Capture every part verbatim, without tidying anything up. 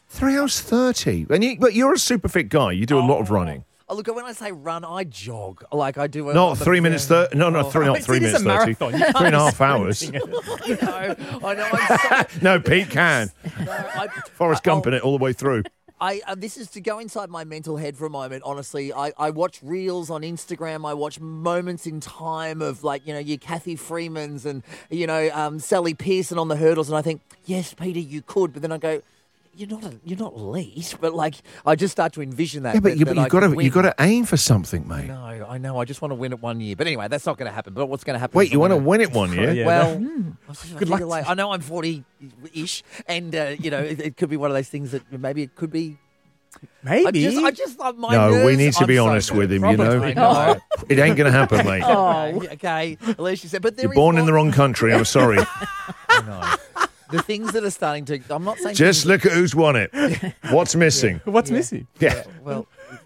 Three hours thirty. And you, but you're a super fit guy. You do a lot of running. Oh, look, when I say run, I jog. Like I do. Not three minutes thirty. No, no, three, not three minutes thirty. Three and a half hours. I know. I know. I'm so, No, Pete can. no, I, Forrest I- Gump in it all the way through. I uh, this is to go inside my mental head for a moment. Honestly, I, I watch reels on Instagram. I watch moments in time of like you know your Kathy Freemans and you know um, Sally Pearson on the hurdles, and I think yes, Peter, you could, but then I go, you're not a, you're not elite, but like I just start to envision that. Yeah, but that, you, that you've I got could to win. you've got to aim for something, mate. No, I know. I just want to win it one year, but anyway, that's not going to happen. But what's going to happen? Wait, is you I'm want to gonna- win it one year? Yeah. Well, Hmm. good luck. luck. I know I'm forty-ish, and uh, you know it, it could be one of those things that maybe it could be. I Maybe. just, I just love my No, we nerves. need to I'm be so honest with him, nervous. you know. I know. It ain't going to happen, mate. Oh, okay. At least you said, but there You're is born in one- the wrong country. I'm sorry. I know. The things that are starting to. I'm not saying. Just things- look at who's won it. What's missing? What's Yeah. missing? Yeah, Well,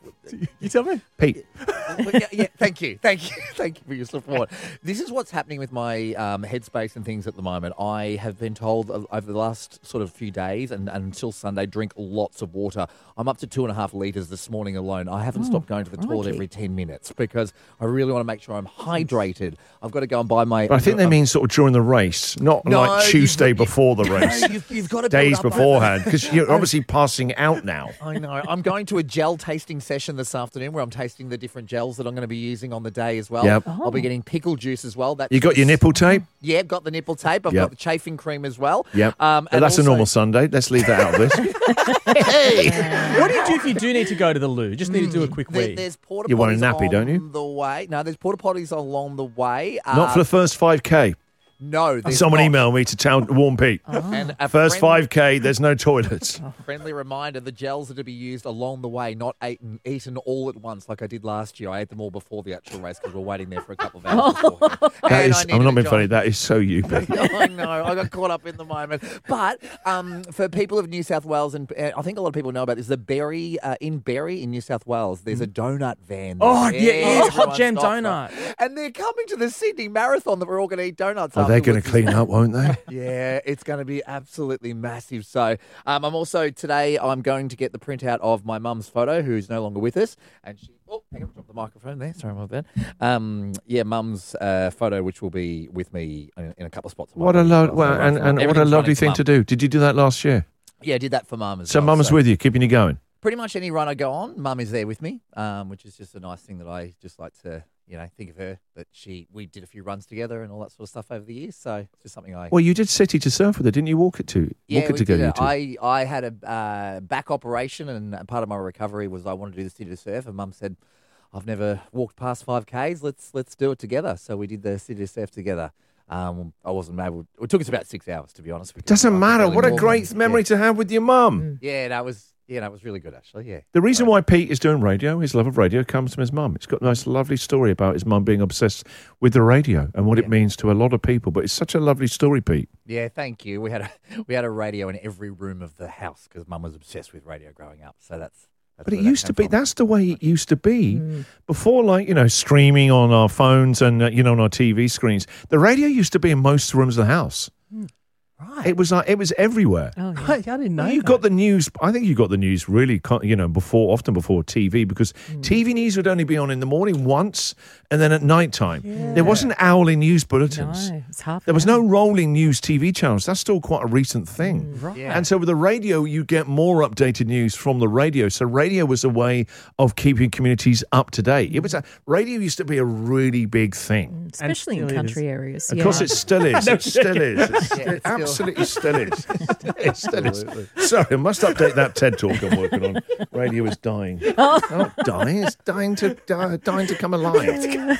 You tell me. Pete. well, yeah, yeah, thank you, thank you, thank you for your support. This is what's happening with my um, headspace and things at the moment. I have been told uh, over the last sort of few days and, and until Sunday, drink lots of water. I'm up to two and a half litres this morning alone. I haven't stopped going to the toilet crikey. every ten minutes because I really want to make sure I'm hydrated. I've got to go and buy my. But I think they um, mean sort of during the race, not No, like Tuesday you've- before the race, you've, you've got to build days up over- beforehand, because you're obviously passing out now. I know. I'm going to a gel tasting session this afternoon where I'm tasting the different gels that I'm going to be using on the day as well. Yep. I'll be getting pickle juice as well. That's You got your nipple tape? Yeah, I've got the nipple tape. I've Yep. got the chafing cream as well. Yep. Um, But and that's a also- normal Sunday. Let's leave that out of this. Hey! What do you do if you do need to go to the loo? Just need to do a quick There, wee. there's porta You want a potties nappy, don't you? on The way. No, there's porta potties along the way. Uh, Not for the first five K. No, there's Someone not. email me to tell warn Pete. And a First friendly- five K, there's no toilets. Friendly reminder: the gels are to be used along the way, not eaten, eaten all at once like I did last year. I ate them all before the actual race because we we're waiting there for a couple of hours. beforehand. That And is, I I'm needed not a being job. funny. That is so you, Pete. I know. I got caught up in the moment. But um, for people of New South Wales, and uh, I think a lot of people know about this, the Berry, uh, in Berry in New South Wales, there's a donut van. there. Oh, yeah, yeah, it's Hot everyone Jam stops Donut. off. And they're coming to the Sydney Marathon that we're all going to eat donuts Are they going to afterwards. clean up, won't they? Yeah, it's going to be absolutely massive. So um, I'm also, today, I'm going to get the printout of my mum's photo, who's no longer with us. And she, oh, hang on, drop the microphone there. Sorry about that. Um, yeah, mum's uh, photo, which will be with me in, in a couple of spots. What a lo- well, and, and what a Everything's lovely running for thing mum. to do. Did you do that last year? Yeah, I did that for mum as So well. mum's with you, keeping you going. Pretty much any run I go on, mum is there with me, um, which is just a nice thing that I just like to, you know, think of her, that she, we did a few runs together and all that sort of stuff over the years. So it's just something I... Well, you did City to Surf with her, didn't you? Walk it to Yeah, walk it we together. did You it. two. I, I had a uh, back operation, and part of my recovery was I wanted to do the City to Surf, and mum said, I've never walked past five Ks, let's let's do it together. So we did the City to Surf together. Um, I wasn't able, it took us about six hours, to be honest with you. Doesn't I could matter. barely What a walk. great memory Yeah. to have with your mum. Yeah, that was, yeah, that was really good, actually, yeah. The reason why Pete is doing radio, his love of radio, comes from his mum. It's got a nice, lovely story about his mum being obsessed with the radio and what it Yeah. means to a lot of people. But it's such a lovely story, Pete. Yeah, thank you. We had a we had a radio in every room of the house because mum was obsessed with radio growing up. So that's. that's But it where that used to came be, from. that's the way it used to be before, like, you know, streaming on our phones and, uh, you know, on our T V screens. The radio used to be in most rooms of the house. Right. It was like, it was everywhere. Oh, yeah. I didn't know You that. got the news. I think you got the news really, co- you know, before, often before T V, because T V news would only be on in the morning once, and then at night time. There wasn't hourly news bulletins. No, it's half. There was an no hour. rolling news T V channels. That's still quite a recent thing. Right. Yeah. And so with the radio, you get more updated news from the radio. So radio was a way of keeping communities up to date. It was a radio used to be a really big thing. Especially in still country areas. Of yeah. course, it still is. It still is. It's Yeah, it's it still- absolutely still is. It still is. Sorry, I must update that TED talk I'm working on. Radio is dying. Not dying. It's dying to die, dying to come alive.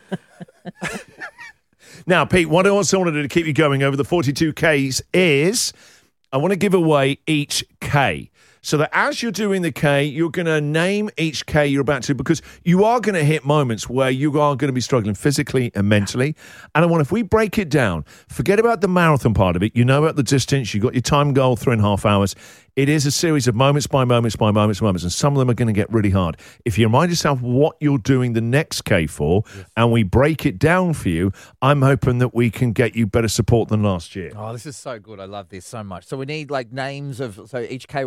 Now, Pete, what I also want to do to keep you going over the forty-two Ks is I want to give away each K. So that as you're doing the K, you're going to name each K you're about to, because you are going to hit moments where you are going to be struggling physically and mentally. And I want, if we break it down, forget about the marathon part of it. You know about the distance. You got your time goal, three and a half hours. It is a series of moments by moments by moments by moments, and some of them are going to get really hard. If you remind yourself what you're doing the next K for, yes, and we break it down for you, I'm hoping that we can get you better support than last year. Oh, this is so good. I love this so much. So we need like names of, so each K